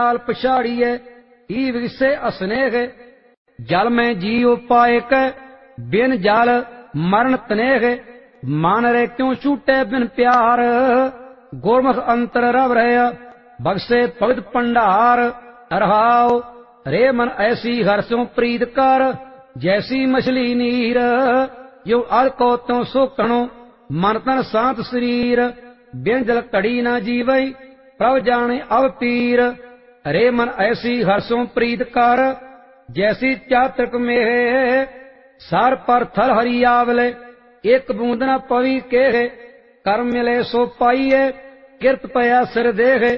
पछाड़िए ही vice असनेह। जल में जीव पाए कै बिन जल मरण तनेह। मान रे क्यों छूटे बिन प्यार, गुरमुख अंतर रव रहे बख्शे पवित्र भंडार। रहाओ रे मन ऐसी हर्षों प्रीत कर, जैसी मछली नीर। यो अल को त्यों सोकणो मन तन शांत शरीर। बिन जल कड़ी न जीवई प्रभ जाने अब पीर। रे मन ऐसी हर्षों प्रीत कर, जैसी चातक में सार पर थल हरि आवले। एक बूंद न पवी के कर्म मिले सो पाइए, किरत पया सिर देहे।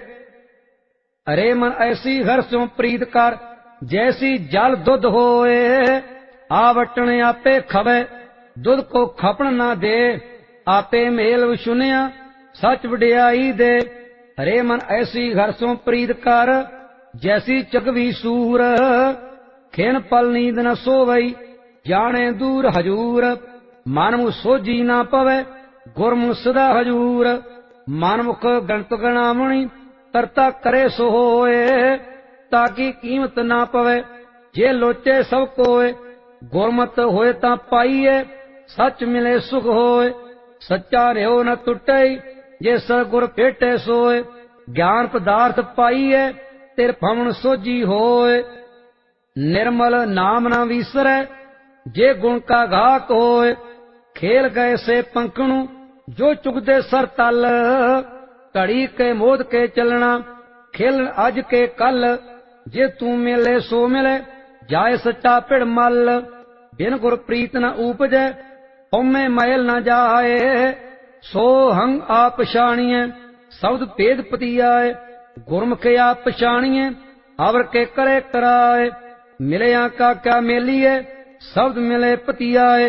अरे मन ऐसी हर्षों प्रीत कर, जैसी जल दुध होए। आवटन आपे खवे दुध को खपन न दे। आपे मेल सुनिया सच वडियाई दे। अरे मन ऐसी हर्षों प्रीत कर, जैसी चकवी सूर। खेन पल नींद न सोवई जाने दूर हजूर। मानमु सोजी ना पवे गुरमुख सदा हजूर। मानमुख गणत गणामणि करता करे सो होए। ताकि कीमत ना पवे जे लोचे सब कोय। गुरमत होए ता पाइए सच मिले सुख होए। सच्चा रहो न टुटे जे सतगुर भेटे सोए। ज्ञान पदार्थ पाइए तिर भवन सोजी होए। निर्मल नाम न विसरै जे गुण का घाक होए। खेल गए से पंखणु जो चुगदे सर तल। घड़ी के मोद के चलना खेल अज के कल। जे तू मिले सो मिले जाए सच्चा पिड़ मल। बिन गुर प्रीत न उपजै हउमੈ मैल न जाए। सो हंग आप पछाणिए शब्द भेद पतियाए। गुरमुख आप पछाणिए अवर के करे कराए। मिलया का क्या मेलिए शब्द मिले पतियाए।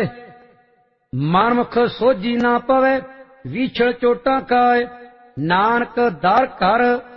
मानमुख सोजी ना पवे विछड़ चोटा खाए। नानक दर कर